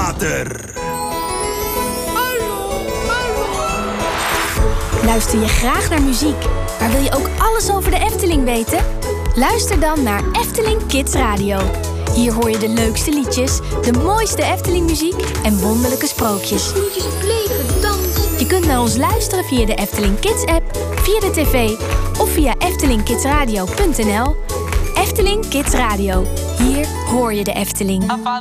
Theater. Luister je graag naar muziek, maar wil je ook alles over de Efteling weten? Luister dan naar Efteling Kids Radio. Hier hoor je de leukste liedjes, de mooiste Efteling-muziek en wonderlijke sprookjes. Snoetjes vliegen, dansen. Je kunt naar ons luisteren via de Efteling Kids-app, via de tv of via eftelingkidsradio.nl. Efteling Kids Radio. Hier hoor je de Efteling.